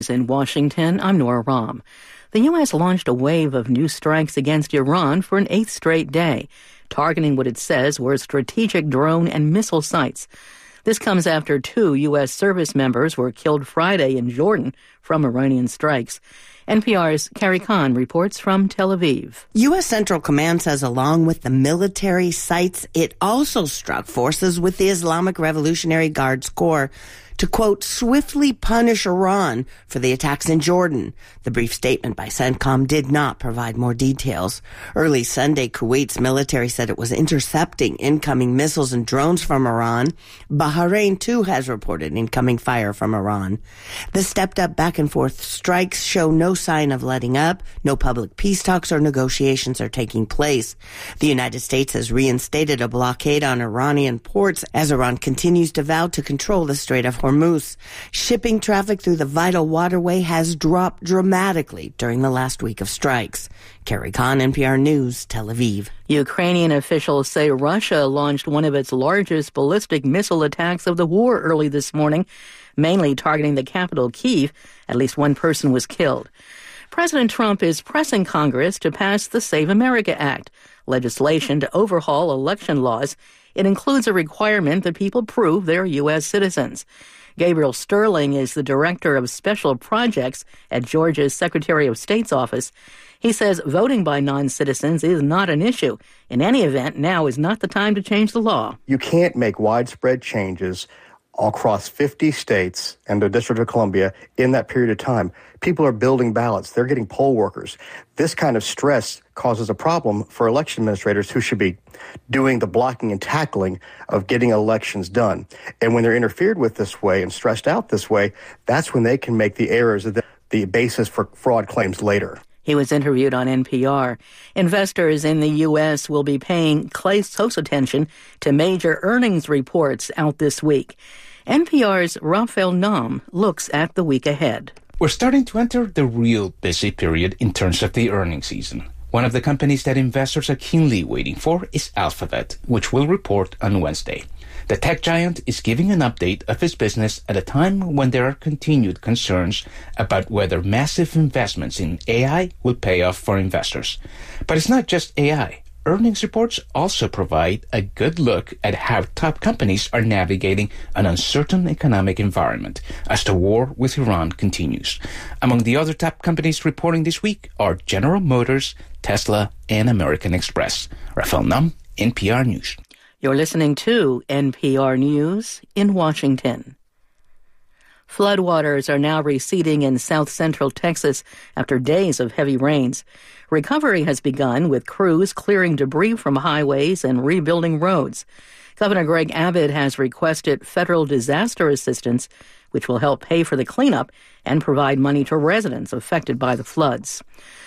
In Washington, I'm Nora Rahm. The U.S. launched a wave of new strikes against Iran for an 8th straight day, targeting what it says were strategic drone and missile sites. This comes after 2 U.S. service members were killed Friday in Jordan from Iranian strikes. NPR's Carrie Kahn reports from Tel Aviv. U.S. Central Command says along with the military sites, it also struck forces with the Islamic Revolutionary Guards Corps to, quote, swiftly punish Iran for the attacks in Jordan. The brief statement by CENTCOM did not provide more details. Early Sunday, Kuwait's military said it was intercepting incoming missiles and drones from Iran. Bahrain, too, has reported incoming fire from Iran. The stepped-up back-and-forth strikes show no sign of letting up. No public peace talks or negotiations are taking place. The United States has reinstated a blockade on Iranian ports as Iran continues to vow to control the Strait of Hormuz. Shipping traffic through the vital waterway has dropped dramatically during the last week of strikes. Carrie Kahn, NPR News, Tel Aviv. Ukrainian officials say Russia launched one of its largest ballistic missile attacks of the war early this morning, mainly targeting the capital, Kyiv. At least one person was killed. President Trump is pressing Congress to pass the Save America Act, legislation to overhaul election laws. It includes a requirement that people prove they're U.S. citizens. Gabriel Sterling is the director of special projects at Georgia's Secretary of State's office. He says voting by non-citizens is not an issue. In any event, now is not the time to change the law. You can't make widespread changes across 50 states and the District of Columbia in that period of time. People are building ballots. They're getting poll workers. This kind of stress causes a problem for election administrators who should be doing the blocking and tackling of getting elections done. And when they're interfered with this way and stressed out this way, that's when they can make the errors of the basis for fraud claims later. He was interviewed on NPR. Investors in the U.S. will be paying close attention to major earnings reports out this week. NPR's Raphael Naum looks at the week ahead. We're starting to enter the real busy period in terms of the earnings season. One of the companies that investors are keenly waiting for is Alphabet, which will report on Wednesday. The tech giant is giving an update of its business at a time when there are continued concerns about whether massive investments in AI will pay off for investors. But it's not just AI. Earnings reports also provide a good look at how top companies are navigating an uncertain economic environment as the war with Iran continues. Among the other top companies reporting this week are General Motors, Tesla, and American Express. Raphael Naum, NPR News. You're listening to NPR News in Washington. Floodwaters are now receding in south-central Texas after days of heavy rains. Recovery has begun with crews clearing debris from highways and rebuilding roads. Governor Greg Abbott has requested federal disaster assistance, which will help pay for the cleanup and provide money to residents affected by the floods.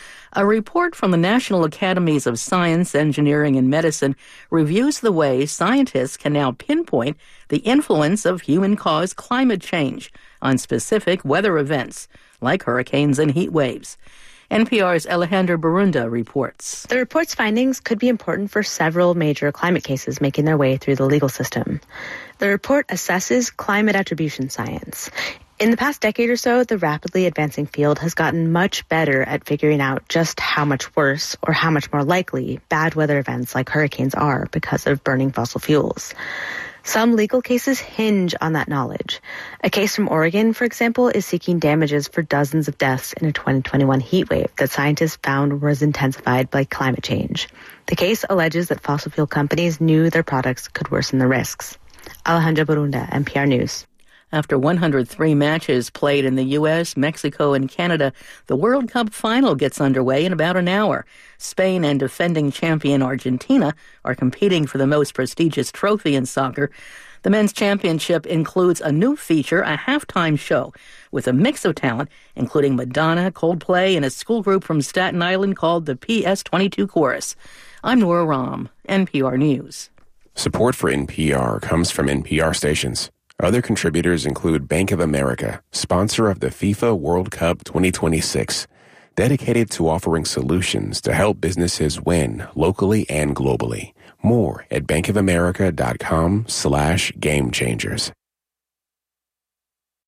A report from the National Academies of Science, Engineering, and Medicine reviews the way scientists can now pinpoint the influence of human-caused climate change on specific weather events, like hurricanes and heat waves. NPR's Alejandra Barunda reports. The report's findings could be important for several major climate cases making their way through the legal system. The report assesses climate attribution science. In the past decade or so, the rapidly advancing field has gotten much better at figuring out just how much worse or how much more likely bad weather events like hurricanes are because of burning fossil fuels. Some legal cases hinge on that knowledge. A case from Oregon, for example, is seeking damages for dozens of deaths in a 2021 heat wave that scientists found was intensified by climate change. The case alleges that fossil fuel companies knew their products could worsen the risks. Alejandra Barunda, NPR News. After 103 matches played in the U.S., Mexico, and Canada, the World Cup final gets underway in about an hour. Spain and defending champion Argentina are competing for the most prestigious trophy in soccer. The men's championship includes a new feature, a halftime show, with a mix of talent, including Madonna, Coldplay, and a school group from Staten Island called the PS22 Chorus. I'm Nora Rahm, NPR News. Support for NPR comes from NPR stations. Other contributors include Bank of America, sponsor of the FIFA World Cup 2026, dedicated to offering solutions to help businesses win locally and globally. More at bankofamerica.com/gamechangers.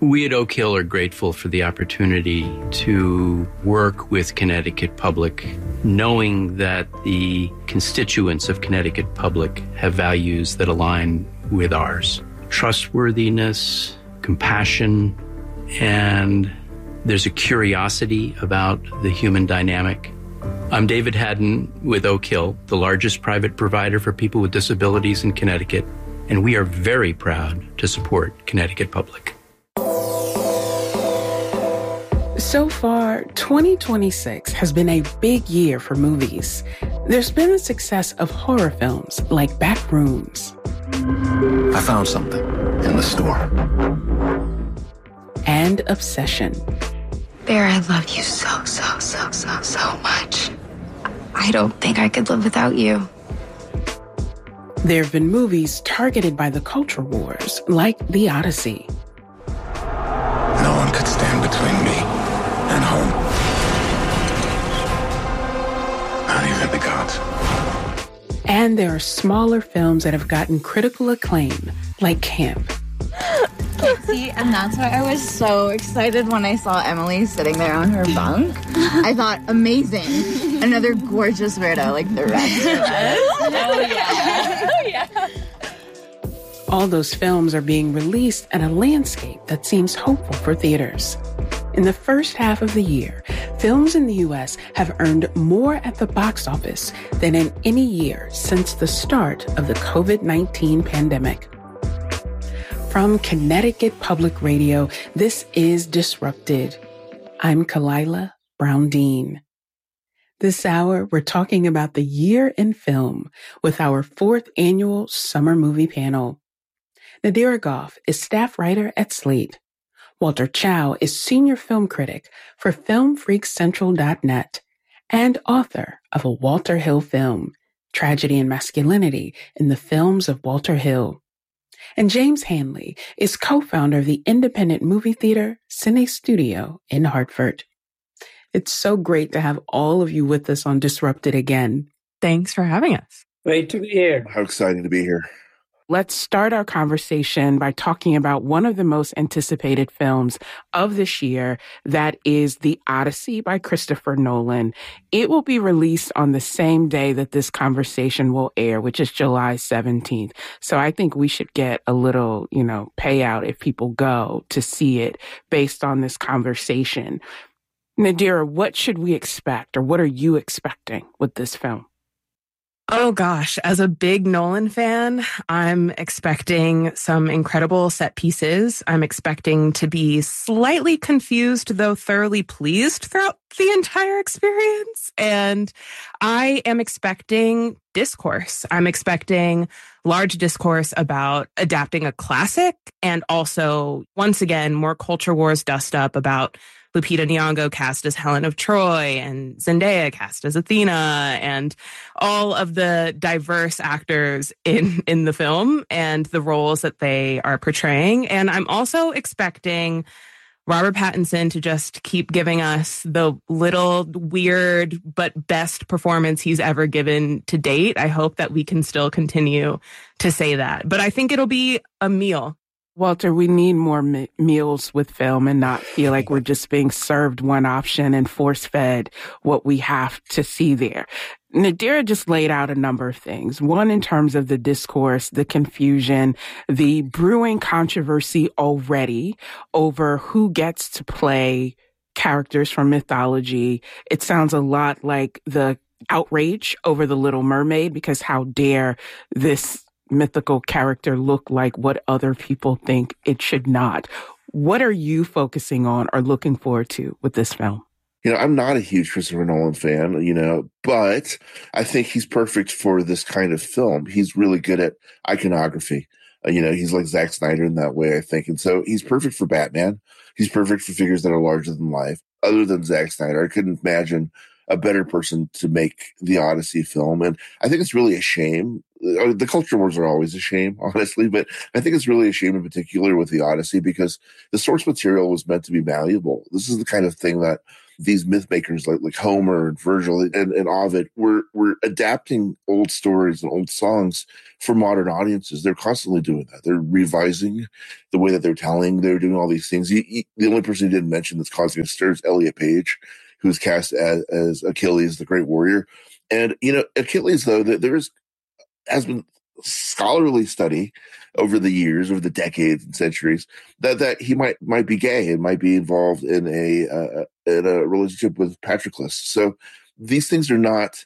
We at Oak Hill are grateful for the opportunity to work with Connecticut Public, knowing that the constituents of Connecticut Public have values that align with ours. Trustworthiness, compassion, and there's a curiosity about the human dynamic. I'm David Haddon with Oak Hill, the largest private provider for people with disabilities in Connecticut, and we are very proud to support Connecticut Public. So far, 2026 has been a big year for movies. There's been the success of horror films like Backrooms. I found something in the store. And Obsession. Bear, I love you so much. I don't think I could live without you. There have been movies targeted by the culture wars, like The Odyssey. No one could stand between me and home. Not even the gods. And there are smaller films that have gotten critical acclaim, like Camp. See, and that's why I was so excited when I saw Emily sitting there on her bunk. I thought, amazing. Another gorgeous weirdo like the rest of us. Oh, yeah. All those films are being released at a landscape that seems hopeful for theaters. In the first half of the year, films in the U.S. have earned more at the box office than in any year since the start of the COVID-19 pandemic. From Connecticut Public Radio, this is Disrupted. I'm Kalila Brown-Dean. This hour, we're talking about the year in film with our 4th annual summer movie panel. Nadira Goff is staff writer at Slate. Walter Chow is senior film critic for FilmFreakCentral.net and author of A Walter Hill Film, Tragedy and Masculinity in the Films of Walter Hill. And James Hanley is co-founder of the independent movie theater Cine Studio in Hartford. It's so great to have all of you with us on Disrupted again. Thanks for having us. Great to be here. How exciting to be here. Let's start our conversation by talking about one of the most anticipated films of this year, that is The Odyssey by Christopher Nolan. It will be released on the same day that this conversation will air, which is July 17th. So I think we should get a little, payout if people go to see it based on this conversation. Nadira, what should we expect, or what are you expecting with this film? Oh gosh, as a big Nolan fan, I'm expecting some incredible set pieces. I'm expecting to be slightly confused, though thoroughly pleased throughout the entire experience. And I am expecting discourse. I'm expecting large discourse about adapting a classic, and also, once again, more culture wars dust up about Lupita Nyong'o cast as Helen of Troy and Zendaya cast as Athena, and all of the diverse actors in the film and the roles that they are portraying. And I'm also expecting Robert Pattinson to just keep giving us the little weird but best performance he's ever given to date. I hope that we can still continue to say that. But I think it'll be a meal. Walter, we need more meals with film and not feel like we're just being served one option and force-fed what we have to see there. Nadira just laid out a number of things. One, in terms of the discourse, the confusion, the brewing controversy already over who gets to play characters from mythology. It sounds a lot like the outrage over The Little Mermaid, because how dare this mythical character look like what other people think it should not. What are you focusing on or looking forward to with this film? I'm not a huge Christopher Nolan fan, but I think he's perfect for this kind of film. He's really good at iconography. He's like Zack Snyder in that way, I think. And so he's perfect for Batman. He's perfect for figures that are larger than life. Other than Zack Snyder, I couldn't imagine a better person to make the Odyssey film. And I think it's really a shame the culture wars are always a shame, honestly, but I think it's really a shame in particular with the Odyssey because the source material was meant to be malleable. This is the kind of thing that these myth makers like Homer and Virgil and Ovid were adapting old stories and old songs for modern audiences. They're constantly doing that. They're revising the way that they're telling. They're doing all these things. The only person who didn't mention that's causing a stir is Elliot Page, who's cast as Achilles, the great warrior. And, Achilles, though, has been scholarly study over the years, over the decades and centuries, that he might be gay and might be involved in a relationship with Patroclus. So these things are not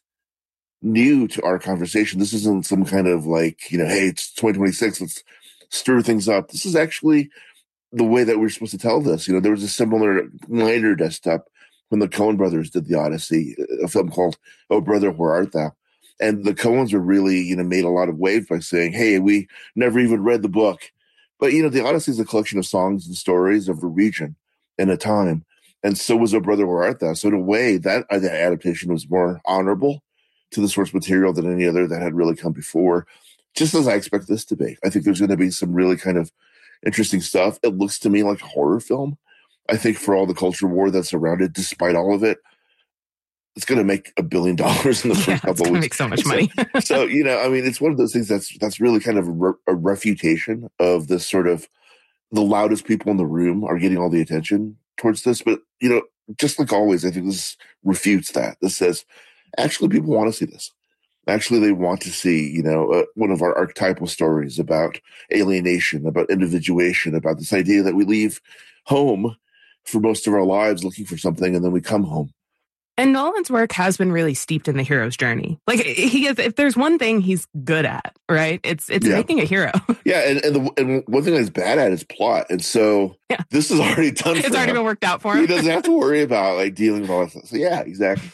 new to our conversation. This isn't some kind of hey, it's 2026, let's stir things up. This is actually the way that we're supposed to tell this. There was a similar minor dust up when the Coen brothers did the Odyssey, a film called Oh Brother, Where Art Thou? And the Coens were really, made a lot of waves by saying, hey, we never even read the book. But, the Odyssey is a collection of songs and stories of a region and a time. And so was Oh Brother, Where Art Thou? So in a way, that adaptation was more honorable to the source material than any other that had really come before, just as I expect this to be. I think there's going to be some really kind of interesting stuff. It looks to me like a horror film. I think for all the culture war that's around it, despite all of it, it's going to make $1 billion in the first couple of weeks. Make so much money. So, it's one of those things that's really kind of a refutation of this sort of the loudest people in the room are getting all the attention towards this. But, just like always, I think this refutes that. This says, actually, people want to see this. Actually, they want to see, one of our archetypal stories about alienation, about individuation, about this idea that we leave home for most of our lives looking for something, and then we come home. And Nolan's work has been really steeped in the hero's journey. If there's one thing he's good at, right? It's making a hero. Yeah, and one thing that he's bad at is plot. And so this is already done. It's already been worked out for him. He doesn't have to worry about dealing with all that stuff. So yeah, exactly.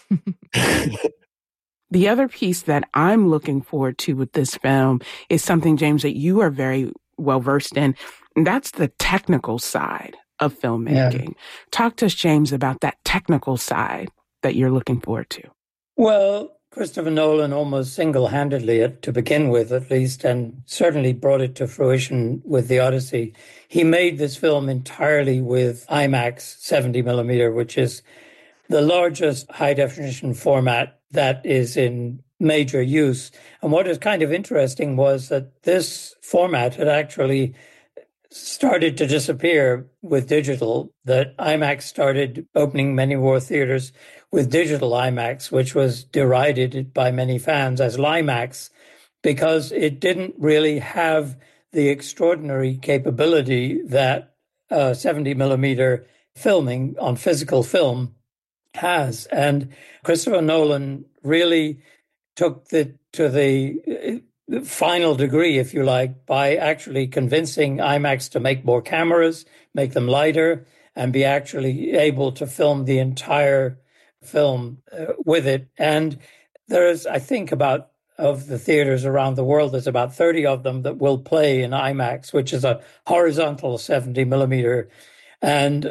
The other piece that I'm looking forward to with this film is something, James, that you are very well versed in. And that's the technical side of filmmaking. Yeah. Talk to us, James, about that technical side that you're looking forward to. Well, Christopher Nolan almost single-handedly, to begin with at least, and certainly brought it to fruition with The Odyssey. He made this film entirely with IMAX 70 millimeter, which is the largest high-definition format that is in major use. And what is kind of interesting was that this format had actually started to disappear with digital, that IMAX started opening many more theaters with digital IMAX, which was derided by many fans as Limax, because it didn't really have the extraordinary capability that 70 millimeter filming on physical film has. And Christopher Nolan really took it to the final degree, if you like, by actually convincing IMAX to make more cameras, make them lighter, and be actually able to film the entire film with it. And there's, I think, of the theaters around the world, there's about 30 of them that will play in IMAX, which is a horizontal 70 millimeter. And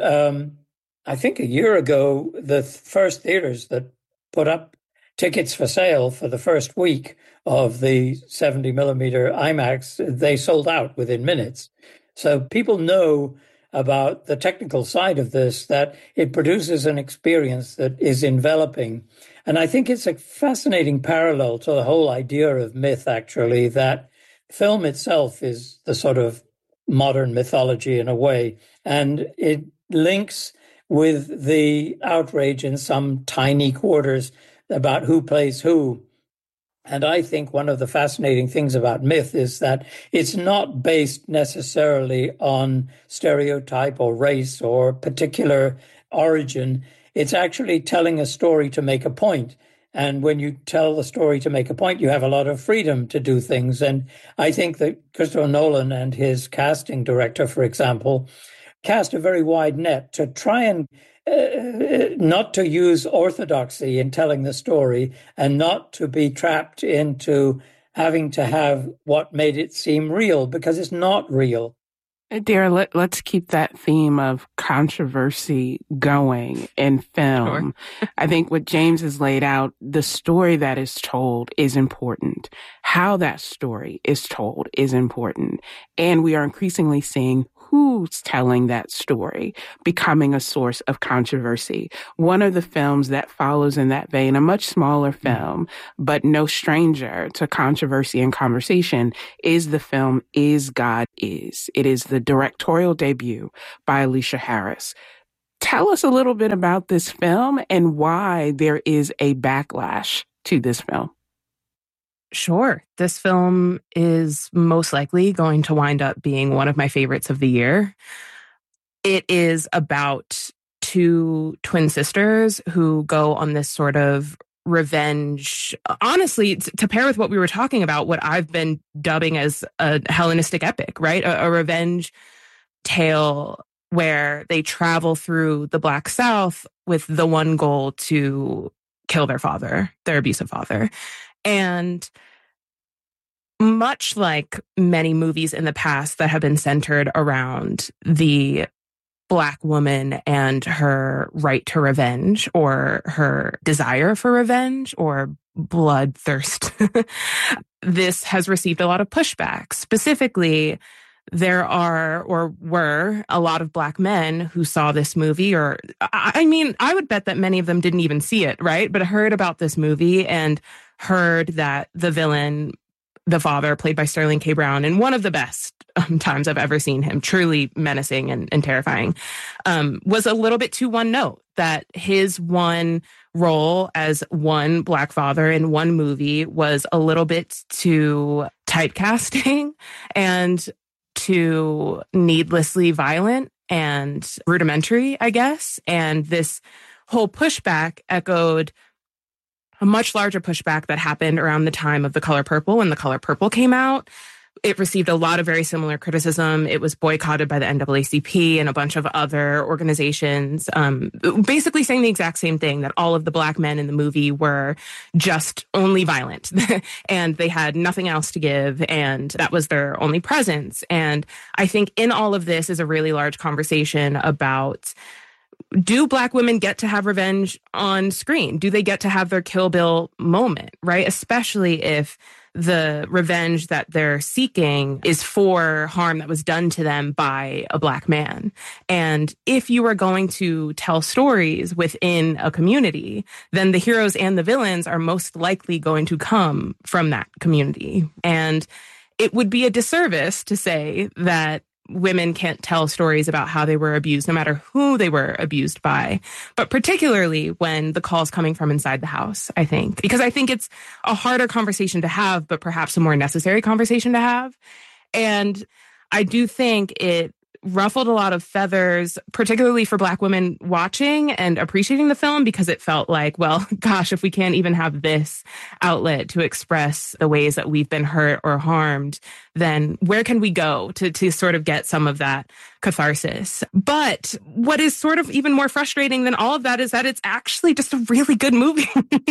I think a year ago, the first theaters that put up tickets for sale for the first week of the 70 millimeter IMAX, they sold out within minutes. So people know about the technical side of this, that it produces an experience that is enveloping. And I think it's a fascinating parallel to the whole idea of myth, actually, that film itself is the sort of modern mythology in a way. And it links with the outrage in some tiny quarters about who plays who. And I think one of the fascinating things about myth is that it's not based necessarily on stereotype or race or particular origin. It's actually telling a story to make a point. And when you tell the story to make a point, you have a lot of freedom to do things. And I think that Christopher Nolan and his casting director, for example, cast a very wide net to try and not to use orthodoxy in telling the story and not to be trapped into having to have what made it seem real, because it's not real. Dara, let's keep that theme of controversy going in film. Sure. I think what James has laid out, the story that is told is important. How that story is told is important. And we are increasingly seeing who's telling that story becoming a source of controversy. One of the films that follows in that vein, a much smaller film, but no stranger to controversy and conversation, is the film Is God Is. It is the directorial debut by Alicia Harris. Tell us a little bit about this film and why there is a backlash to this film. Sure. This film is most likely going to wind up being one of my favorites of the year. It is about two twin sisters who go on this sort of revenge, honestly, to pair with what we were talking about, what I've been dubbing as a Hellenistic epic, right? A revenge tale where they travel through the Black South with the one goal to kill their father, their abusive father. And much like many movies in the past that have been centered around the Black woman and her right to revenge or her desire for revenge or bloodthirst, this has received a lot of pushback. Specifically, there are or were a lot of Black men who saw this movie, or I mean, I would bet that many of them didn't even see it, right? But heard about this movie and heard that the villain, the father, played by Sterling K. Brown, in one of the best times I've ever seen him, truly menacing and terrifying, was a little bit too one note, that his one role as one Black father in one movie was a little bit too typecasting and too needlessly violent and rudimentary, I guess. And this whole pushback echoed a much larger pushback that happened around the time of The Color Purple. When The Color Purple came out, it received a lot of very similar criticism. It was boycotted by the NAACP and a bunch of other organizations, basically saying the exact same thing, that all of the Black men in the movie were just only violent and they had nothing else to give, and that was their only presence. And I think in all of this is a really large conversation about, do Black women get to have revenge on screen? Do they get to have their Kill Bill moment, right? Especially if the revenge that they're seeking is for harm that was done to them by a Black man. And if you are going to tell stories within a community, then the heroes and the villains are most likely going to come from that community. And it would be a disservice to say that women can't tell stories about how they were abused, no matter who they were abused by, but particularly when the call's coming from inside the house, I think. Because I think it's a harder conversation to have, but perhaps a more necessary conversation to have. And I do think it ruffled a lot of feathers, particularly for Black women watching and appreciating the film, because it felt like, well, gosh, if we can't even have this outlet to express the ways that we've been hurt or harmed, then where can we go to sort of get some of that catharsis? But what is sort of even more frustrating than all of that is that it's actually just a really good movie.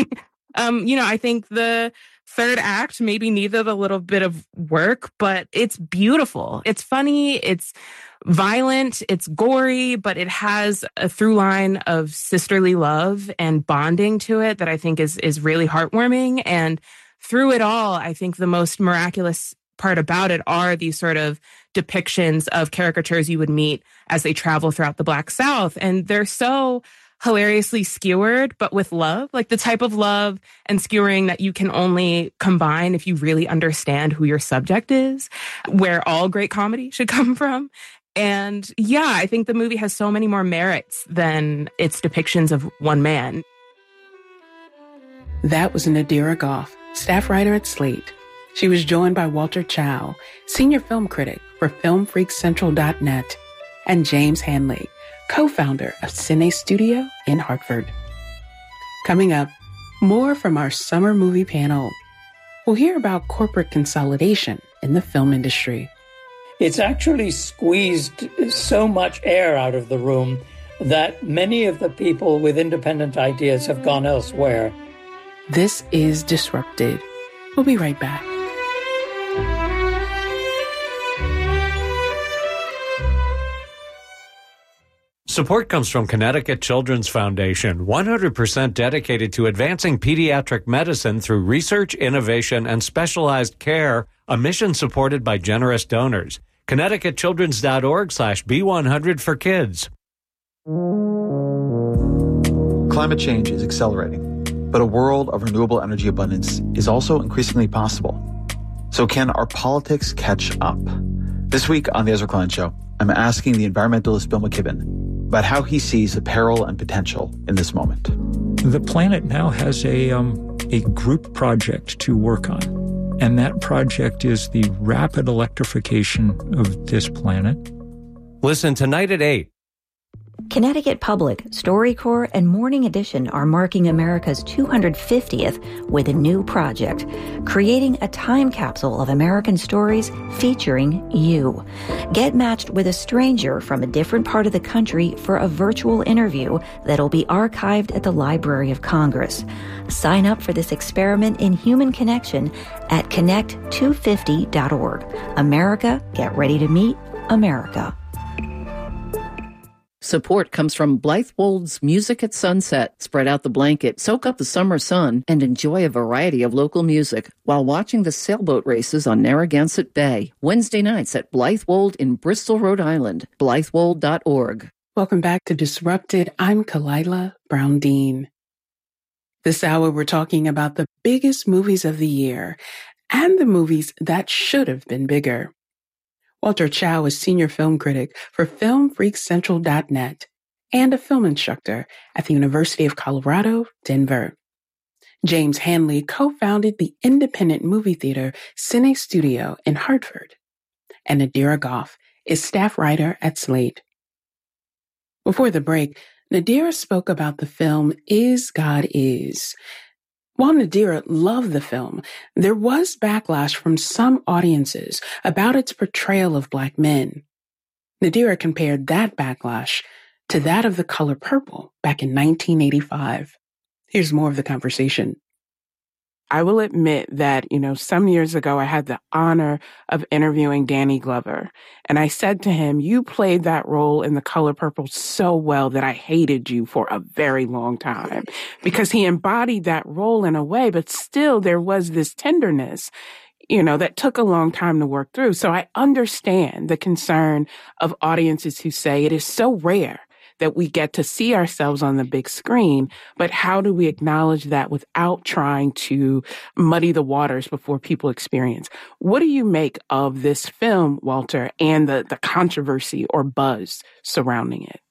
I think the third act maybe needed a little bit of work, but it's beautiful. It's funny. It's violent. It's gory, but it has a through line of sisterly love and bonding to it that I think is really heartwarming. And through it all, I think the most miraculous part about it are these sort of depictions of caricatures you would meet as they travel throughout the Black South. And they're so hilariously skewered, but with love, like the type of love and skewering that you can only combine if you really understand who your subject is, where all great comedy should come from. And yeah, I think the movie has so many more merits than its depictions of one man. That was Nadira Goffe, staff writer at Slate. She was joined by Walter Chow, senior film critic for FilmFreakCentral.net, and James Hanley, co-founder of Cine Studio in Hartford. Coming up, more from our summer movie panel. We'll hear about corporate consolidation in the film industry. It's actually squeezed so much air out of the room that many of the people with independent ideas have gone elsewhere. This is Disrupted. We'll be right back. Support comes from Connecticut Children's Foundation, 100% dedicated to advancing pediatric medicine through research, innovation, and specialized care, a mission supported by generous donors. ConnecticutChildren's.org/B100 for kids. Climate change is accelerating, but a world of renewable energy abundance is also increasingly possible. So can our politics catch up? This week on The Ezra Klein Show, I'm asking the environmentalist Bill McKibben about how he sees the peril and potential in this moment. The planet now has a group project to work on, and that project is the rapid electrification of this planet. Listen tonight at 8. Connecticut Public, StoryCorps, and Morning Edition are marking America's 250th with a new project, creating a time capsule of American stories featuring you. Get matched with a stranger from a different part of the country for a virtual interview that'll be archived at the Library of Congress. Sign up for this experiment in human connection at connect250.org. America, get ready to meet America. Support comes from Blythewold's Music at Sunset. Spread out the blanket, soak up the summer sun, and enjoy a variety of local music while watching the sailboat races on Narragansett Bay. Wednesday nights at Blythewold in Bristol, Rhode Island. Blythewold.org. Welcome back to Disrupted. I'm Kalila Brown-Dean. This hour, we're talking about the biggest movies of the year and the movies that should have been bigger. Walter Chow is senior film critic for FilmFreakCentral.net and a film instructor at the University of Colorado, Denver. James Hanley co-founded the independent movie theater Cine Studio in Hartford. And Nadira Goff is staff writer at Slate. Before the break, Nadira spoke about the film Is God Is. While Nadira loved the film, there was backlash from some audiences about its portrayal of Black men. Nadira compared that backlash to that of The Color Purple back in 1985. Here's more of the conversation. I will admit that, some years ago I had the honor of interviewing Danny Glover. And I said to him, you played that role in The Color Purple so well that I hated you for a very long time because he embodied that role in a way, but still there was this tenderness, that took a long time to work through. So I understand the concern of audiences who say it is so rare that we get to see ourselves on the big screen, but how do we acknowledge that without trying to muddy the waters before people experience? What do you make of this film, Walter, and the controversy or buzz surrounding it?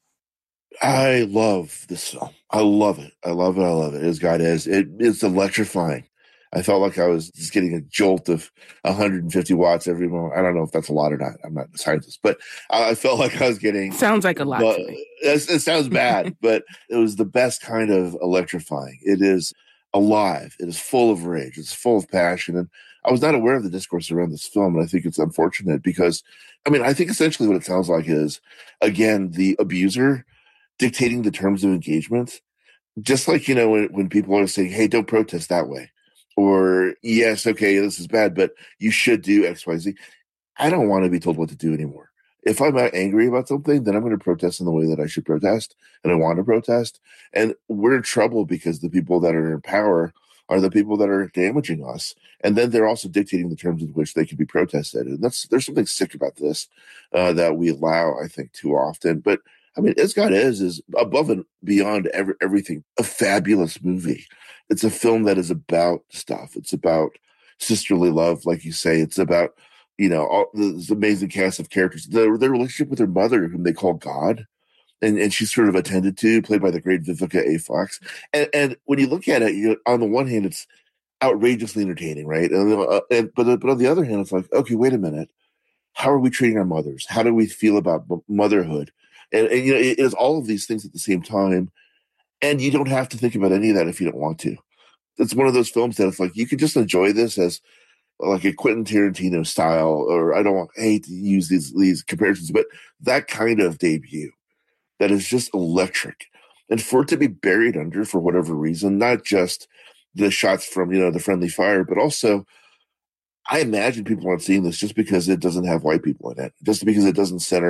I love this film. I love it. I love it. I love it. As God Is. It's electrifying. I felt like I was just getting a jolt of 150 watts every moment. I don't know if that's a lot or not. I'm not a scientist, but I felt like I was getting... Sounds like a lot to me. It sounds bad, but it was the best kind of electrifying. It is alive. It is full of rage. It's full of passion. And I was not aware of the discourse around this film, and I think it's unfortunate because, I think essentially what it sounds like is, again, the abuser dictating the terms of engagement. Just like, when people are saying, hey, don't protest that way. Or, yes, okay, this is bad, but you should do X, Y, Z. I don't want to be told what to do anymore. If I'm angry about something, then I'm going to protest in the way that I should protest, and I want to protest. And we're in trouble because the people that are in power are the people that are damaging us. And then they're also dictating the terms in which they can be protested. And there's something sick about this that we allow, I think, too often. But, As God Is above and beyond everything a fabulous movie. It's a film that is about stuff. It's about sisterly love, like you say. It's about, all this amazing cast of characters. Their relationship with their mother, whom they call God, and she's sort of attended to, played by the great Vivica A. Fox. And when you look at it, on the one hand, it's outrageously entertaining, right? But on the other hand, it's like, okay, wait a minute. How are we treating our mothers? How do we feel about motherhood? And it is all of these things at the same time. And you don't have to think about any of that if you don't want to. It's one of those films that it's like, you can just enjoy this as like a Quentin Tarantino style, or I hate to use these comparisons, but that kind of debut that is just electric. And for it to be buried under for whatever reason, not just the shots from, the friendly fire, but also I imagine people aren't seeing this just because it doesn't have white people in it, just because it doesn't center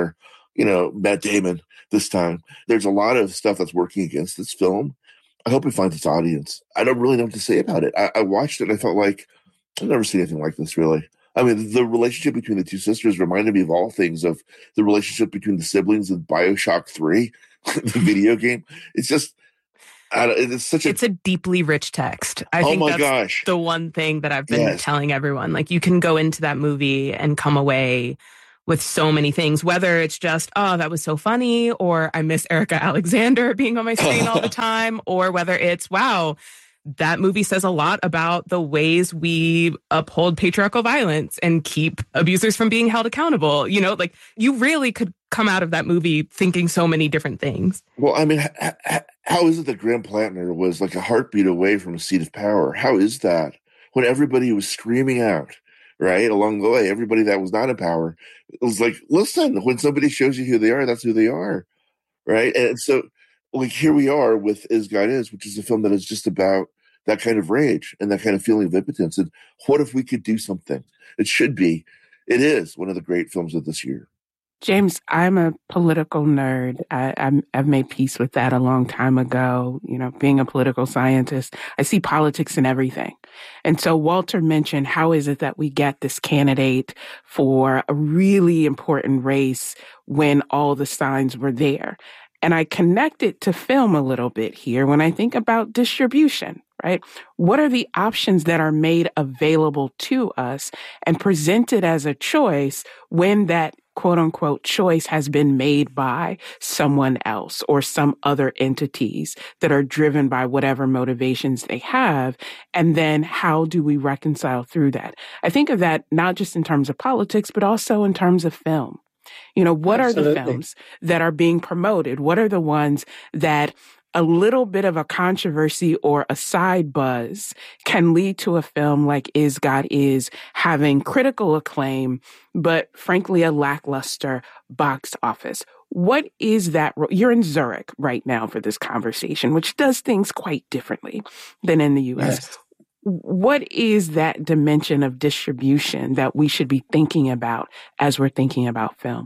Matt Damon this time. There's a lot of stuff that's working against this film. I hope it finds its audience. I don't really know what to say about it. I watched it and I felt like I've never seen anything like this, really. I mean, the relationship between the two sisters reminded me of all things of the relationship between the siblings in BioShock 3, the video game. It's just, it's a deeply rich text. I think that's the one thing that I've been telling everyone. Like, you can go into that movie and come away with so many things, whether it's just, oh, that was so funny, or I miss Erica Alexander being on my screen all the time, or whether it's, wow, that movie says a lot about the ways we uphold patriarchal violence and keep abusers from being held accountable. Like, you really could come out of that movie thinking so many different things. Well, I mean, how is it that Graham Plattner was like a heartbeat away from a seat of power? How is that when everybody was screaming out, right, along the way, everybody that was not in power, it was like, listen, when somebody shows you who they are, that's who they are, right? And so, like, here we are with Is God Is, which is a film that is just about that kind of rage and that kind of feeling of impotence. And what if we could do something? It is one of the great films of this year. James, I'm a political nerd. I've made peace with that a long time ago. Being a political scientist, I see politics in everything. And so Walter mentioned, how is it that we get this candidate for a really important race when all the signs were there? And I connect it to film a little bit here when I think about distribution, right? What are the options that are made available to us and presented as a choice when that quote unquote choice has been made by someone else or some other entities that are driven by whatever motivations they have? And then how do we reconcile through that? I think of that not just in terms of politics, but also in terms of film. What Absolutely. Are the films that are being promoted? What are the ones that a little bit of a controversy or a side buzz can lead to a film like Is God Is having critical acclaim, but frankly, a lackluster box office? What is that? You're in Zurich right now for this conversation, which does things quite differently than in the U.S. Yes. What is that dimension of distribution that we should be thinking about as we're thinking about film?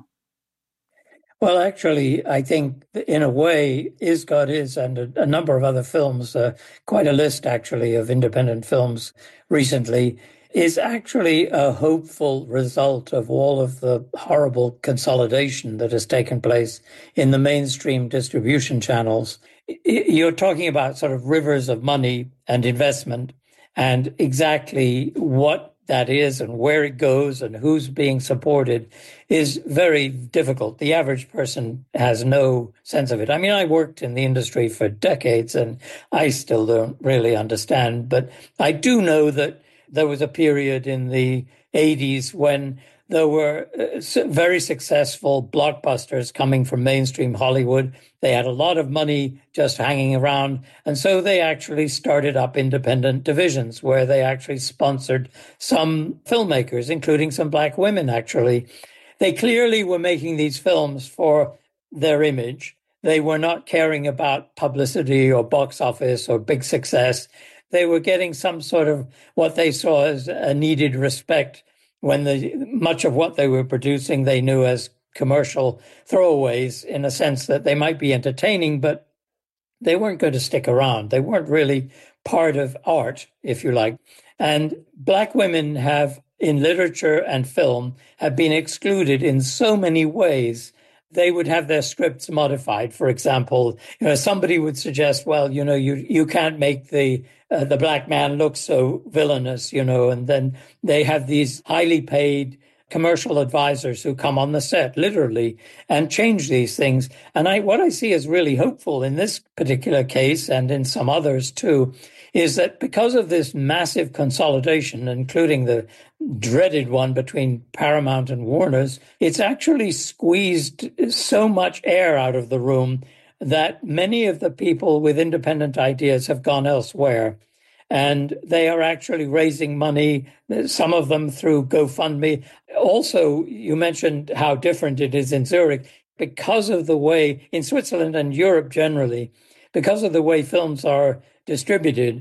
Well, actually, I think in a way, Is God Is and a number of other films, quite a list actually of independent films recently, is actually a hopeful result of all of the horrible consolidation that has taken place in the mainstream distribution channels. You're talking about sort of rivers of money and investment, and exactly what that is and where it goes and who's being supported is very difficult. The average person has no sense of it. I mean, I worked in the industry for decades and I still don't really understand, but I do know that there was a period in the 80s when there were very successful blockbusters coming from mainstream Hollywood. They had a lot of money just hanging around. And so they actually started up independent divisions where they actually sponsored some filmmakers, including some Black women, actually. They clearly were making these films for their image. They were not caring about publicity or box office or big success. They were getting some sort of what they saw as a needed respect when much of what they were producing they knew as commercial throwaways, in a sense that they might be entertaining, but they weren't going to stick around. They weren't really part of art, if you like. And Black women have, in literature and film, have been excluded in so many ways. They would have their scripts modified. For example, somebody would suggest, well, you can't make the Black man look so villainous, and then they have these highly paid commercial advisors who come on the set, literally, and change these things. And what I see as really hopeful in this particular case and in some others too, is that because of this massive consolidation, including the dreaded one between Paramount and Warner's, it's actually squeezed so much air out of the room that many of the people with independent ideas have gone elsewhere. And they are actually raising money, some of them through GoFundMe. Also, you mentioned how different it is in Zurich because of the way, in Switzerland and Europe generally, because of the way films are distributed.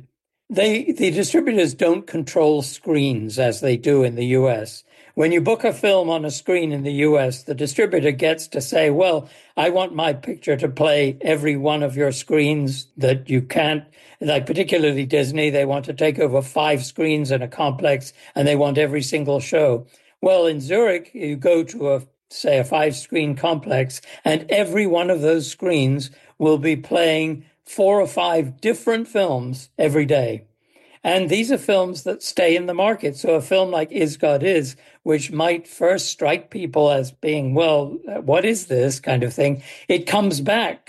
The distributors don't control screens as they do in the US. When you book a film on a screen in the US, the distributor gets to say, well, I want my picture to play every one of your screens that you can't, like particularly Disney, they want to take over 5 screens in a complex and they want every single show. Well, in Zurich, you go to a 5-screen complex and every one of those screens will be playing 4 or 5 different films every day. And these are films that stay in the market. So a film like Is God Is, which might first strike people as being, well, what is this kind of thing? It comes back.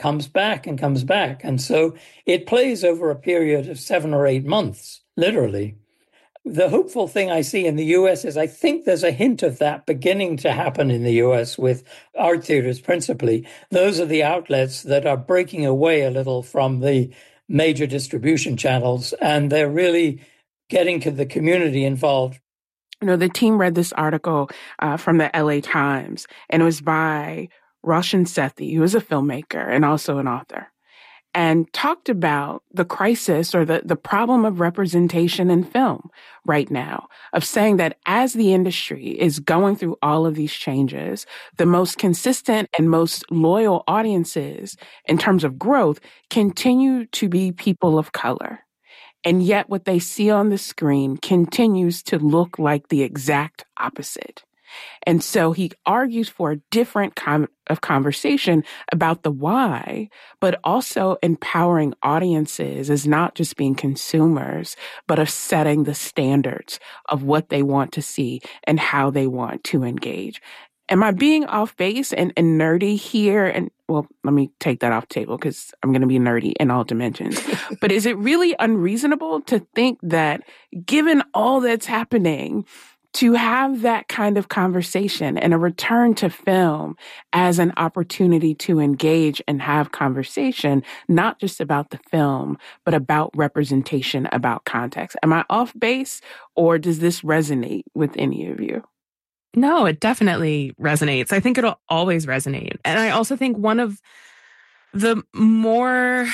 And so it plays over a period of 7 or 8 months, literally. The hopeful thing I see in the US is I think there's a hint of that beginning to happen in the US with art theaters principally. Those are the outlets that are breaking away a little from the major distribution channels, and they're really getting to the community involved. You know, the team read this article from the LA Times, and it was by Roshan Sethi, who is a filmmaker and also an author, and talked about the crisis or the problem of representation in film right now, of saying that as the industry is going through all of these changes, the most consistent and most loyal audiences in terms of growth continue to be people of color. And yet what they see on the screen continues to look like the exact opposite. And so he argues for a different kind of conversation about the why, but also empowering audiences as not just being consumers, but of setting the standards of what they want to see and how they want to engage. Am I being off base and nerdy here? And well, let me take that off the table because I'm going to be nerdy in all dimensions. But is it really unreasonable to think that given all that's happening, to have that kind of conversation and a return to film as an opportunity to engage and have conversation, not just about the film, but about representation, about context? Am I off base, or does this resonate with any of you? No, it definitely resonates. I think it'll always resonate. And I also think one of the more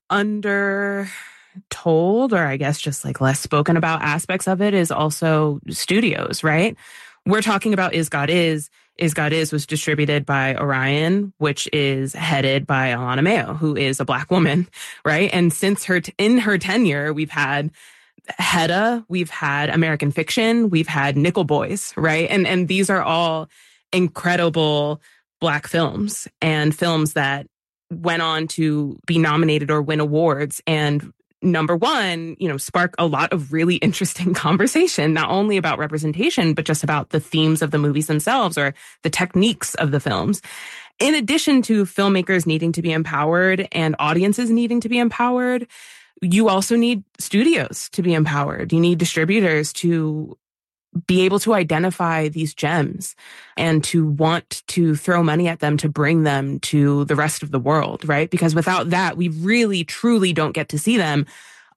told, or I guess just like less spoken about aspects of it is also studios, right? We're talking about Is God Is. Is God Is was distributed by Orion, which is headed by Alana Mayo, who is a Black woman, right? And since in her tenure, we've had Hedda, we've had American Fiction, we've had Nickel Boys, right? And these are all incredible Black films and films that went on to be nominated or win awards. And number one, spark a lot of really interesting conversation, not only about representation, but just about the themes of the movies themselves or the techniques of the films. In addition to filmmakers needing to be empowered and audiences needing to be empowered, you also need studios to be empowered. You need distributors to be able to identify these gems and to want to throw money at them to bring them to the rest of the world, right? Because without that, we really, truly don't get to see them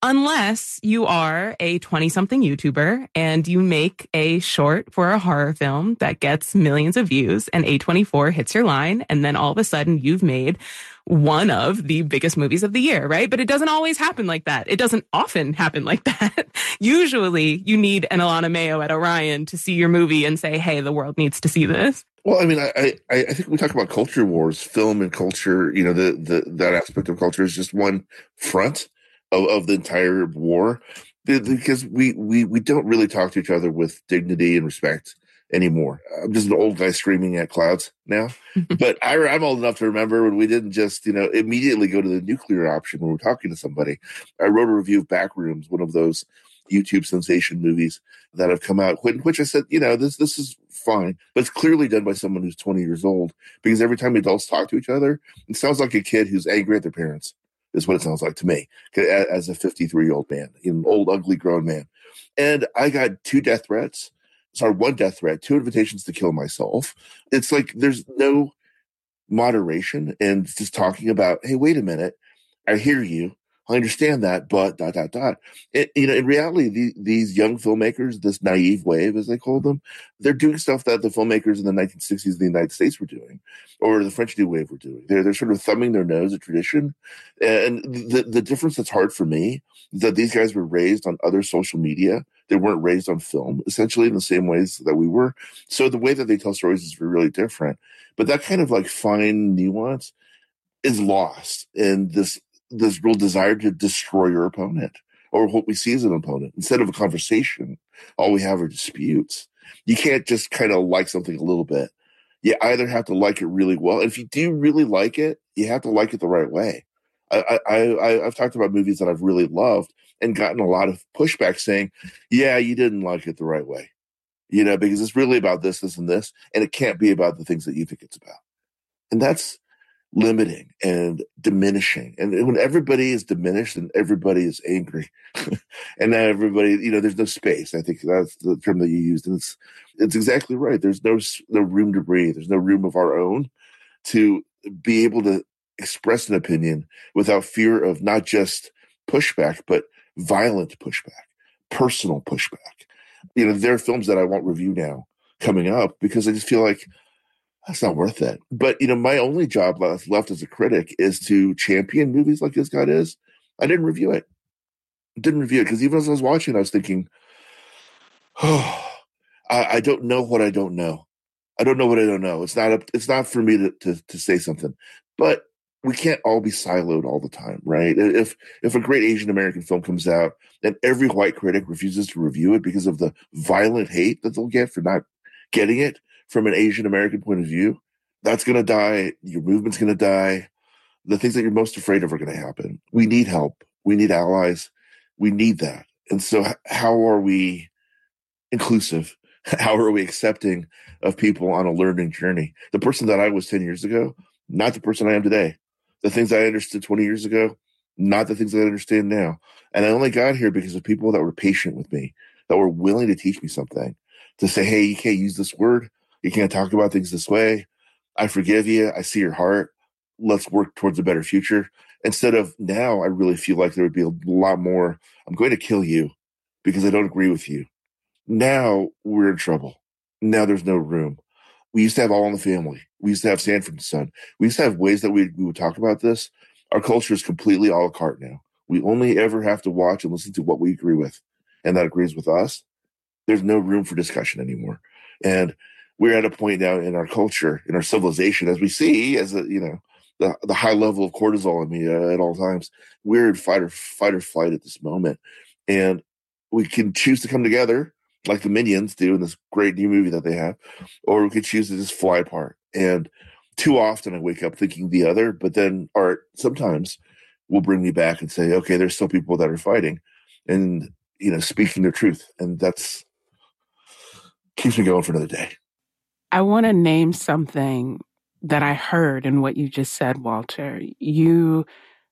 unless you are a 20-something YouTuber and you make a short for a horror film that gets millions of views and A24 hits your line. And then all of a sudden you've made one of the biggest movies of the year, right? But it doesn't always happen like that. It doesn't often happen like that. Usually you need an Alana Mayo at Orion to see your movie and say, hey, the world needs to see this. Well, I mean, I think we talk about culture wars, film and culture, that aspect of culture is just one front of the entire war, because we don't really talk to each other with dignity and respect anymore. I'm just an old guy screaming at clouds now. But I'm old enough to remember when we didn't just, immediately go to the nuclear option when we're talking to somebody. I wrote a review of Backrooms, one of those YouTube sensation movies that have come out, which I said, this is fine, but it's clearly done by someone who's 20 years old, because every time adults talk to each other, it sounds like a kid who's angry at their parents, is what it sounds like to me, as a 53-year-old man, an old, ugly, grown man. And I got 1 death threat, 2 invitations to kill myself. It's like there's no moderation and just talking about, hey, wait a minute, I hear you. I understand that, but ... in reality, these young filmmakers, this naive wave, as they call them, they're doing stuff that the filmmakers in the 1960s in the United States were doing, or the French New Wave were doing. They're sort of thumbing their nose at tradition. And the difference that's hard for me is that these guys were raised on other social media. They weren't raised on film, essentially in the same ways that we were. So the way that they tell stories is really different. But that kind of like fine nuance is lost in this real desire to destroy your opponent, or what we see as an opponent. Instead of a conversation, all we have are disputes. You can't just kind of like something a little bit. You either have to like it really well. And if you do really like it, you have to like it the right way. I've talked about movies that I've really loved and gotten a lot of pushback saying, yeah, you didn't like it the right way, because it's really about this, this, and this, and it can't be about the things that you think it's about. And that's limiting and diminishing. And when everybody is diminished and everybody is angry and now everybody, there's no space. I think that's the term that you used. And it's exactly right. There's no room to breathe. There's no room of our own to be able to express an opinion without fear of not just pushback, but violent pushback, personal pushback. There are films that I won't review now coming up because I just feel like that's not worth it. But, my only job left as a critic is to champion movies like this guy is. I didn't review it. Because even as I was watching, I was thinking, I don't know what I don't know. I don't know what I don't know. It's not for me to say something. But we can't all be siloed all the time, right? If a great Asian American film comes out and every white critic refuses to review it because of the violent hate that they'll get for not getting it from an Asian American point of view, that's going to die. Your movement's going to die. The things that you're most afraid of are going to happen. We need help. We need allies. We need that. And so how are we inclusive? How are we accepting of people on a learning journey? The person that I was 10 years ago, not the person I am today. The things I understood 20 years ago, not the things that I understand now. And I only got here because of people that were patient with me, that were willing to teach me something, to say, hey, you can't use this word. You can't talk about things this way. I forgive you. I see your heart. Let's work towards a better future. Instead of now, I really feel like there would be a lot more, I'm going to kill you because I don't agree with you. Now we're in trouble. Now there's no room. We used to have All in the Family. We used to have Sanford and Son. We used to have ways that we would talk about this. Our culture is completely a la carte now. We only ever have to watch and listen to what we agree with, and that agrees with us. There's no room for discussion anymore. And we're at a point now in our culture, in our civilization, as we see, as the high level of cortisol in me at all times. We're in fight or flight at this moment, and we can choose to come together like the Minions do in this great new movie that they have, or we could choose to just fly apart. And too often I wake up thinking the other, but then art sometimes will bring me back and say, okay, there's still people that are fighting and speaking their truth, and that's keeps me going for another day. I want to name something that I heard in what you just said, Walter. You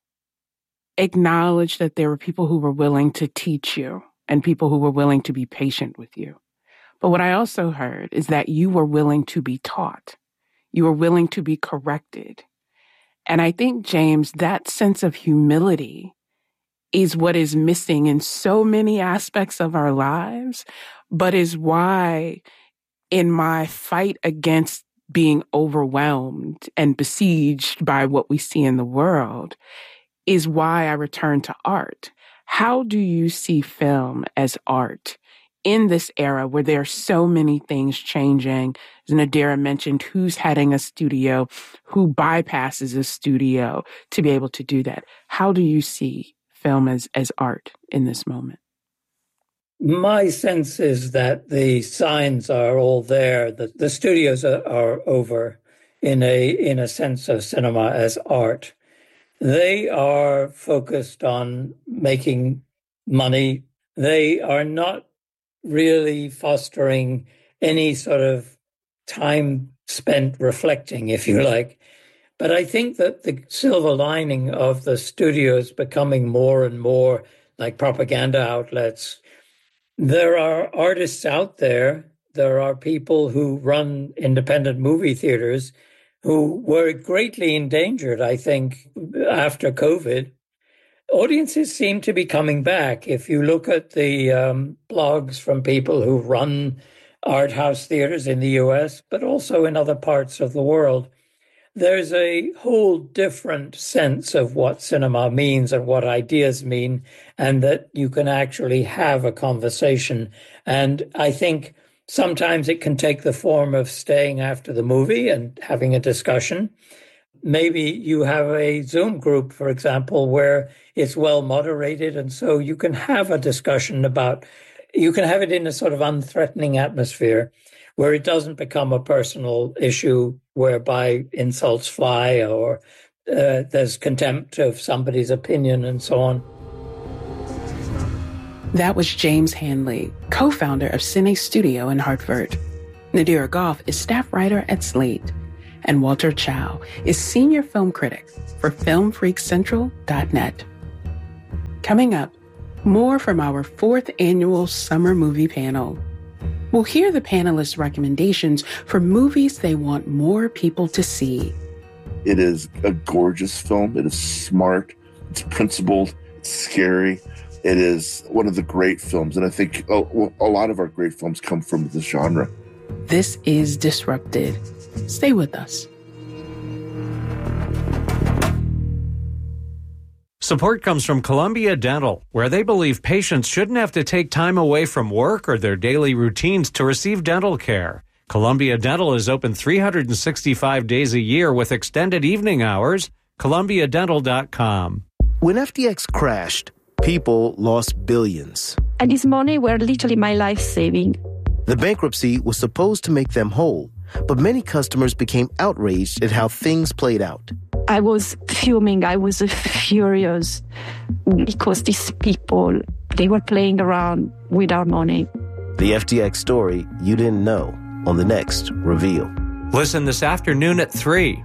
acknowledged that there were people who were willing to teach you and people who were willing to be patient with you. But what I also heard is that you were willing to be taught. You were willing to be corrected. And I think, James, that sense of humility is what is missing in so many aspects of our lives, but is why in my fight against being overwhelmed and besieged by what we see in the world is why I return to art. How do you see film as art in this era where there are so many things changing? As Nadira mentioned, who's heading a studio, who bypasses a studio to be able to do that? How do you see film as art in this moment? My sense is that the signs are all there, that the studios are over in a sense of cinema as art. They are focused on making money. They are not really fostering any sort of time spent reflecting, if you like. But I think that the silver lining of the studios becoming more and more like propaganda outlets, there are artists out there. There are people who run independent movie theaters who were greatly endangered, I think, after COVID. audiences seem to be coming back. If you look at the blogs from people who run art house theaters in the US, but also in other parts of the world, there's a whole different sense of what cinema means and what ideas mean, and that you can actually have a conversation. And I think sometimes it can take the form of staying after the movie and having a discussion. Maybe you have a Zoom group, for example, where it's well moderated, and so you can have a discussion you can have it in a sort of unthreatening atmosphere where it doesn't become a personal issue whereby insults fly or there's contempt of somebody's opinion and so on. That was James Hanley, co-founder of Cine Studio in Hartford. Nadira Goff is staff writer at Slate. And Walter Chow is senior film critic for FilmFreakCentral.net. Coming up, more from our 4th annual summer movie panel. We'll hear the panelists' recommendations for movies they want more people to see. It is a gorgeous film. It is smart. It's principled. It's scary. It is one of the great films. And I think a lot of our great films come from this genre. This is Disrupted. Stay with us. Support comes from Columbia Dental, where they believe patients shouldn't have to take time away from work or their daily routines to receive dental care. Columbia Dental is open 365 days a year with extended evening hours. ColumbiaDental.com. When FTX crashed, people lost billions. And this money were literally my life saving. The bankruptcy was supposed to make them whole, but many customers became outraged at how things played out. I was fuming. I was furious because these people, they were playing around with our money. The FTX story you didn't know on the next Reveal. Listen this afternoon at 3.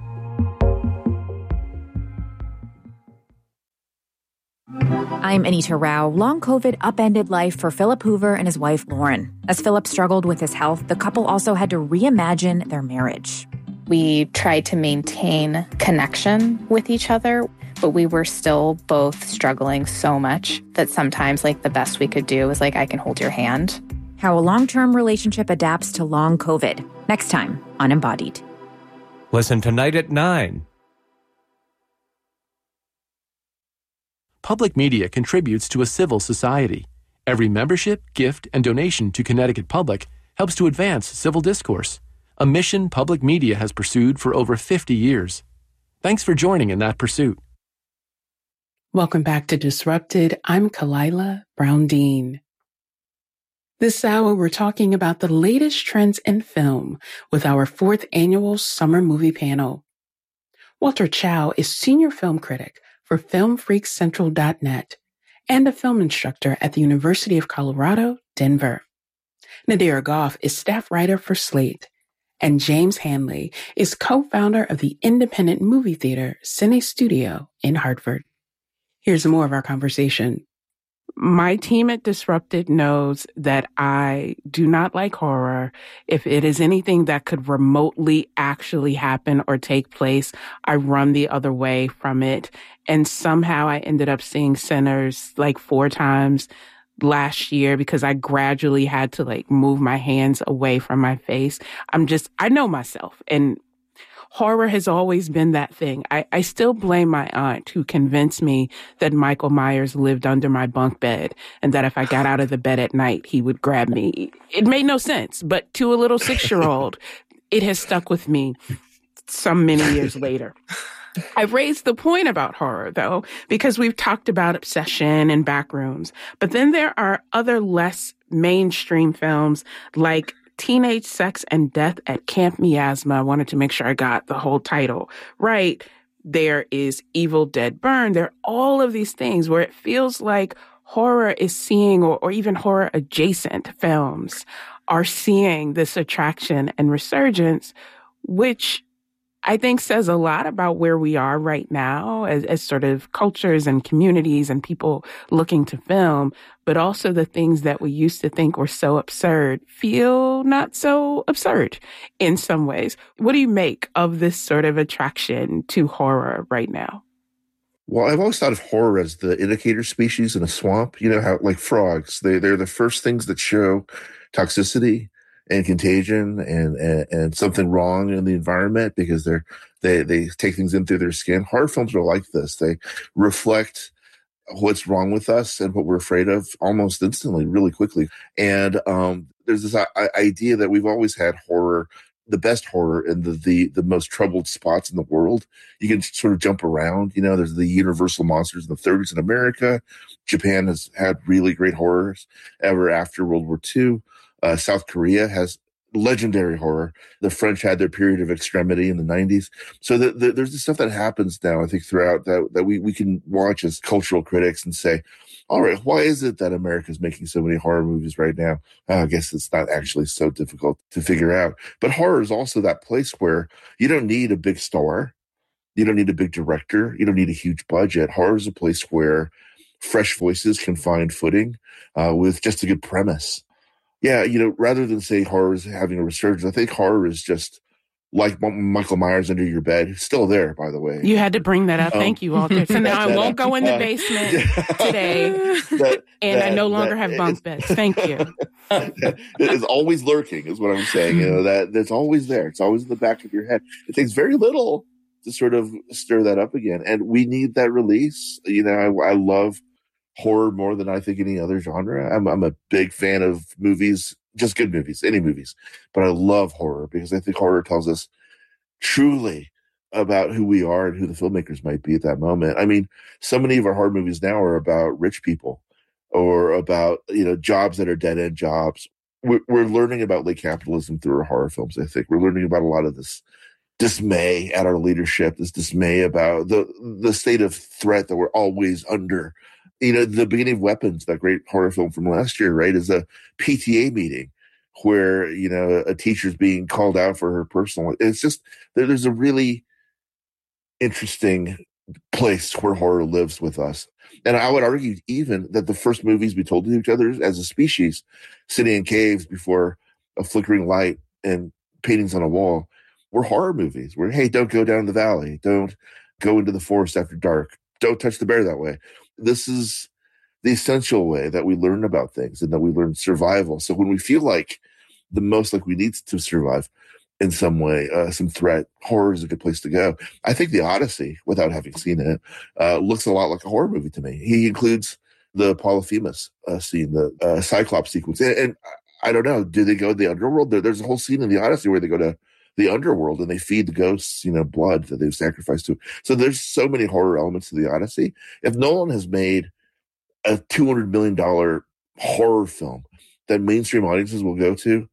I'm Anita Rao. Long COVID upended life for Philip Hoover and his wife, Lauren. As Philip struggled with his health, the couple also had to reimagine their marriage. We tried to maintain connection with each other, but we were still both struggling so much that sometimes, the best we could do was I can hold your hand. How a long-term relationship adapts to long COVID. Next time on Embodied. Listen tonight at 9. Public media contributes to a civil society. Every membership, gift, and donation to Connecticut Public helps to advance civil discourse, a mission public media has pursued for over 50 years. Thanks for joining in that pursuit. Welcome back to Disrupted. I'm Kalila Brown-Dean. This hour, we're talking about the latest trends in film with our 4th annual summer movie panel. Walter Chow is senior film critic for FilmFreakCentral.net and a film instructor at the University of Colorado, Denver. Nadira Goff is staff writer for Slate. And James Hanley is co-founder of the independent movie theater Cine Studio in Hartford. Here's more of our conversation. My team at Disrupted knows that I do not like horror. If it is anything that could remotely actually happen or take place, I run the other way from it. And somehow I ended up seeing Sinners 4 times last year because I gradually had to move my hands away from my face. I know myself, and horror has always been that thing. I still blame my aunt who convinced me that Michael Myers lived under my bunk bed and that if I got out of the bed at night, he would grab me. It made no sense, but to a little 6-year-old, it has stuck with me some many years later. I raised the point about horror, though, because we've talked about obsession and backrooms. But then there are other less mainstream films like Teenage Sex and Death at Camp Miasma. I wanted to make sure I got the whole title right. There is Evil Dead Burn. There are all of these things where it feels like horror is seeing, or even horror adjacent films are seeing this attraction and resurgence, which I think says a lot about where we are right now as sort of cultures and communities and people looking to film, but also the things that we used to think were so absurd feel not so absurd in some ways. What do you make of this sort of attraction to horror right now? Well, I've always thought of horror as the indicator species in a swamp. You know how, like frogs, they're the first things that show toxicity and contagion and something wrong in the environment because they take things in through their skin. Horror films are like this. They reflect what's wrong with us and what we're afraid of almost instantly, really quickly. And there's this idea that we've always had horror, the best horror in the most troubled spots in the world. You can sort of jump around. You know, there's the Universal monsters in the 30s in America. Japan has had really great horrors ever after World War II. South Korea has legendary horror. The French had their period of extremity in the 90s. So there's this stuff that happens now, I think, throughout that we can watch as cultural critics and say, all right, why is it that America's making so many horror movies right now? I guess it's not actually so difficult to figure out. But horror is also that place where you don't need a big star. You don't need a big director. You don't need a huge budget. Horror is a place where fresh voices can find footing with just a good premise. Yeah, you know, rather than say horror is having a resurgence, I think horror is just like Michael Myers under your bed. It's still there, by the way. You had to bring that up. Thank you, Walter. So now I won't go in the basement today, I no longer have bunk beds. Thank you. It's always lurking, is what I'm saying. You know, that's always there. It's always in the back of your head. It takes very little to sort of stir that up again, and we need that release. You know, I love horror more than I think any other genre. I'm a big fan of movies, just good movies, any movies. But I love horror because I think horror tells us truly about who we are and who the filmmakers might be at that moment. I mean, so many of our horror movies now are about rich people or about, you know, jobs that are dead-end jobs. We're learning about late capitalism through our horror films, I think. We're learning about a lot of this dismay at our leadership, this dismay about the state of threat that we're always under. You know, the beginning of Weapons, that great horror film from last year, right, is a PTA meeting where, you know, a teacher's being called out for her personal. It's just, there's a really interesting place where horror lives with us. And I would argue even that the first movies we told to each other as a species, sitting in caves before a flickering light and paintings on a wall, were horror movies where, hey, don't go down the valley. Don't go into the forest after dark. Don't touch the bear that way. This is the essential way that we learn about things and that we learn survival. So when we feel like the most like we need to survive in some way, some threat, horror is a good place to go. I think The Odyssey, without having seen it, looks a lot like a horror movie to me. He includes the Polyphemus scene, the Cyclops sequence. And I don't know, do they go to the underworld? There's a whole scene in The Odyssey where they go to the underworld and they feed the ghosts, you know, blood that they've sacrificed to. So there's so many horror elements to The Odyssey. If Nolan has made a $200 million horror film that mainstream audiences will go to,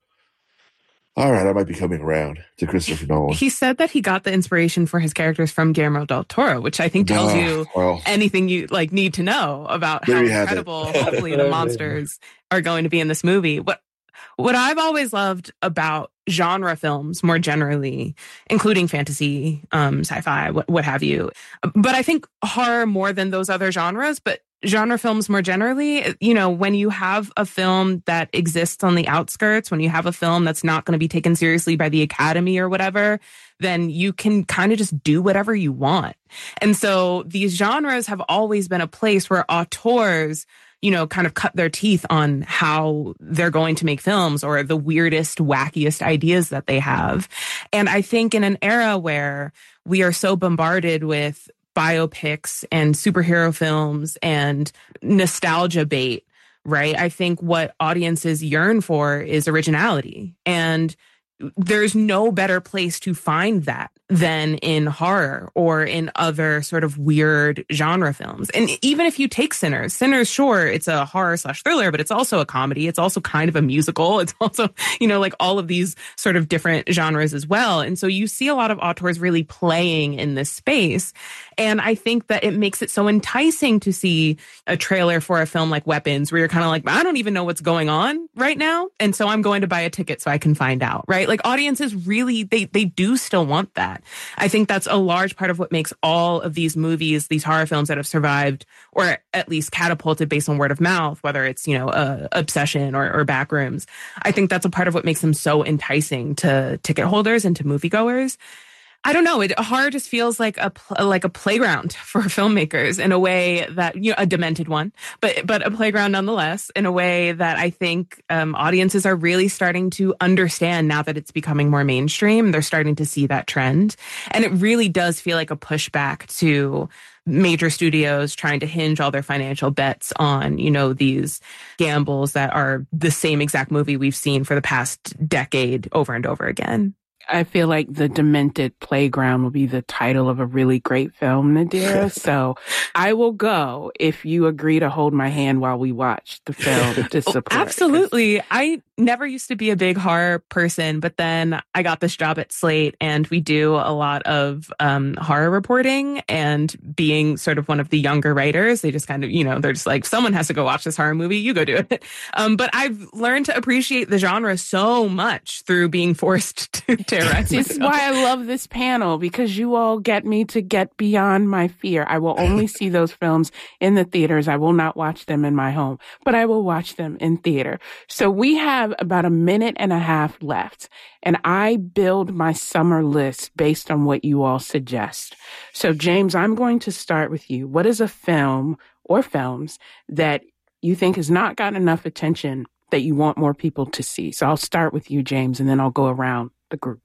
all right, I might be coming around to Christopher Nolan. He said that he got the inspiration for his characters from Guillermo del Toro, which I think tells you anything you like need to know about how incredible hopefully the monsters are going to be in this movie. What I've always loved about genre films more generally, including fantasy, sci-fi, what have you, but I think horror more than those other genres, but genre films more generally, you know, when you have a film that exists on the outskirts, when you have a film that's not going to be taken seriously by the Academy or whatever, then you can kind of just do whatever you want. And so these genres have always been a place where auteurs, you know, kind of cut their teeth on how they're going to make films or the weirdest, wackiest ideas that they have. And I think in an era where we are so bombarded with biopics and superhero films and nostalgia bait, right? I think what audiences yearn for is originality. And there's no better place to find that than in horror or in other sort of weird genre films. And even if you take Sinners, sure, it's a horror/thriller, but it's also a comedy. It's also kind of a musical. It's also, you know, like all of these sort of different genres as well. And so you see a lot of auteurs really playing in this space. And I think that it makes it so enticing to see a trailer for a film like Weapons, where you're kind of like, I don't even know what's going on right now. And so I'm going to buy a ticket so I can find out, right? Like audiences really, they do still want that. I think that's a large part of what makes all of these movies, these horror films that have survived, or at least catapulted based on word of mouth, whether it's, you know, Obsession or Backrooms. I think that's a part of what makes them so enticing to ticket holders and to moviegoers. I don't know. Horror just feels like a playground for filmmakers in a way that, a demented one, but a playground nonetheless, in a way that I think audiences are really starting to understand now that it's becoming more mainstream. They're starting to see that trend. And it really does feel like a pushback to major studios trying to hinge all their financial bets on, these gambles that are the same exact movie we've seen for the past decade over and over again. I feel like The Demented Playground will be the title of a really great film, Nadira. So I will go if you agree to hold my hand while we watch the film to support. Absolutely. I never used to be a big horror person, but then I got this job at Slate and we do a lot of horror reporting, and being sort of one of the younger writers, they just kind of, they're just like, someone has to go watch this horror movie, you go do it. But I've learned to appreciate the genre so much through being forced to write. This is why I love this panel, because you all get me to get beyond my fear. I will only see those films in the theaters. I will not watch them in my home, but I will watch them in theater. So we have about a minute and a half left, and I build my summer list based on what you all suggest. So James, I'm going to start with you. What is a film or films that you think has not gotten enough attention that you want more people to see? So I'll start with you, James, and then I'll go around the group.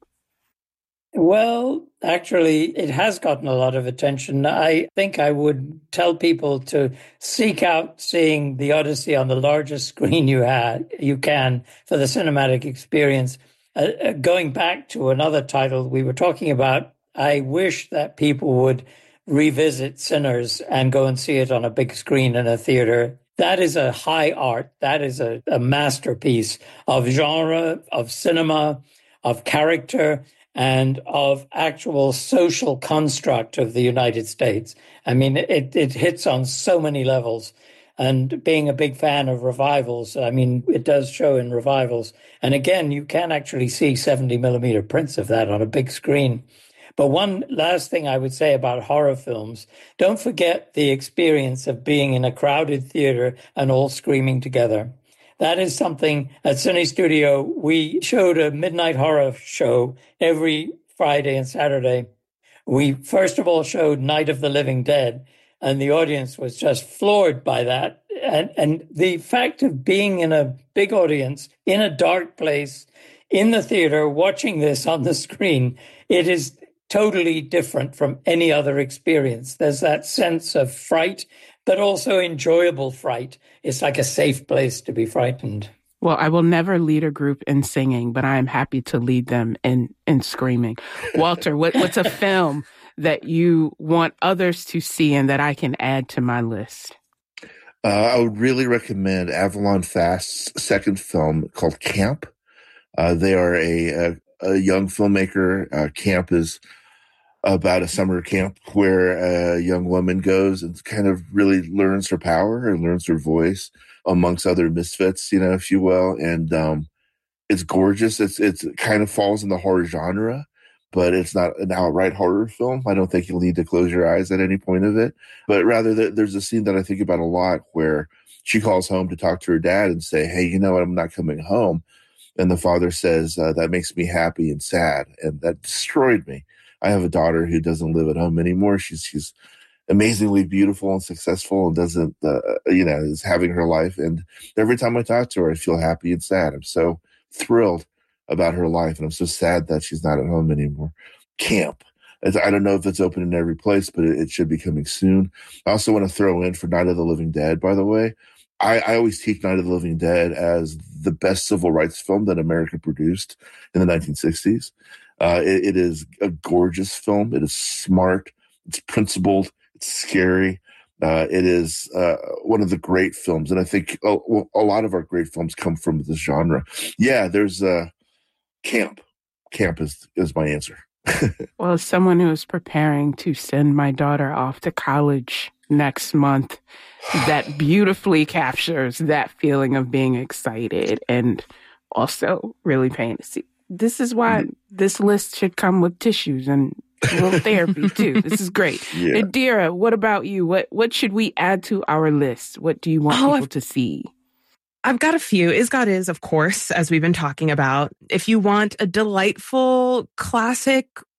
Well, actually, it has gotten a lot of attention. I think I would tell people to seek out seeing The Odyssey on the largest screen you can for the cinematic experience. Going back to another title we were talking about, I wish that people would revisit Sinners and go and see it on a big screen in a theater. That is a high art. That is a masterpiece of genre, of cinema, of character, and of actual social construct of the United States. I mean, it hits on so many levels. And being a big fan of revivals, I mean, it does show in revivals. And again, you can actually see 70 millimeter prints of that on a big screen. But one last thing I would say about horror films, don't forget the experience of being in a crowded theater and all screaming together. That is something at Cine Studio. We showed a midnight horror show every Friday and Saturday. We first of all showed Night of the Living Dead, and the audience was just floored by that. And the fact of being in a big audience, in a dark place, in the theater, watching this on the screen, it is totally different from any other experience. There's that sense of fright, but also enjoyable fright. It's like a safe place to be frightened. Well, I will never lead a group in singing, but I am happy to lead them in screaming. Walter, what's a film that you want others to see and that I can add to my list? I would really recommend Avalon Fast's second film called Camp. They are a young filmmaker. Camp is about a summer camp where a young woman goes and kind of really learns her power and learns her voice amongst other misfits, if you will. And it's gorgeous. It's kind of falls in the horror genre, but it's not an outright horror film. I don't think you'll need to close your eyes at any point of it. But rather, there's a scene that I think about a lot where she calls home to talk to her dad and say, hey, you know what? I'm not coming home. And the father says, that makes me happy and sad. And that destroyed me. I have a daughter who doesn't live at home anymore. She's amazingly beautiful and successful and doesn't, is having her life. And every time I talk to her, I feel happy and sad. I'm so thrilled about her life. And I'm so sad that she's not at home anymore. Camp. I don't know if it's open in every place, but it should be coming soon. I also want to throw in for Night of the Living Dead, by the way. I always teach Night of the Living Dead as the best civil rights film that America produced in the 1960s. It is a gorgeous film. It is smart. It's principled. It's scary. It is one of the great films. And I think a lot of our great films come from this genre. Yeah, there's Camp. Camp is my answer. Well, as someone who is preparing to send my daughter off to college next month, that beautifully captures that feeling of being excited and also really paying to see. This is why this list should come with tissues and a little therapy too. This is great. Yeah. Nadira, what about you? What should we add to our list? What do you want people to see? I've got a few. Is God Is, of course, as we've been talking about. If you want a delightful, classic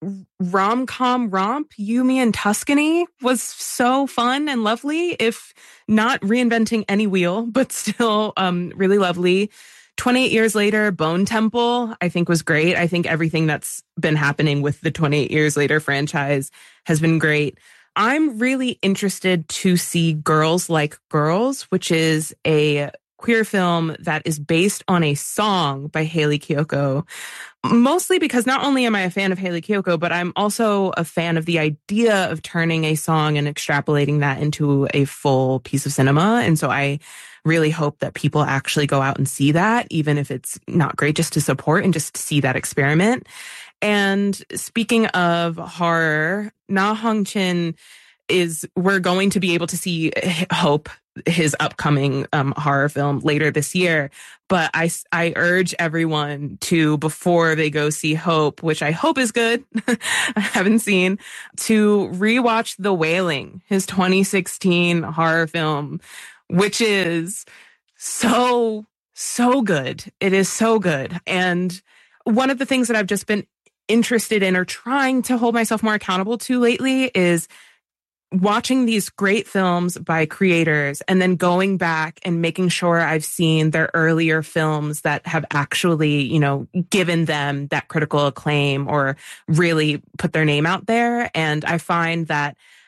rom-com romp, You, Me, and Tuscany, was so fun and lovely, if not reinventing any wheel, but still really lovely. 28 Years Later, Bone Temple, I think was great. I think everything that's been happening with the 28 Years Later franchise has been great. I'm really interested to see Girls Like Girls, which is a queer film that is based on a song by Hayley Kiyoko. Mostly because not only am I a fan of Hayley Kiyoko, but I'm also a fan of the idea of turning a song and extrapolating that into a full piece of cinema. And so I really hope that people actually go out and see that, even if it's not great, just to support and just see that experiment. And speaking of horror, Na Hong Chin we're going to be able to see Hope, his upcoming horror film, later this year. But I urge everyone to, before they go see Hope, which I hope is good, I haven't seen, to rewatch The Wailing, his 2016 horror film, which is so good. It is so good. And one of the things that I've just been interested in, or trying to hold myself more accountable to lately, is watching these great films by creators and then going back and making sure I've seen their earlier films that have actually, given them that critical acclaim or really put their name out there. And I find that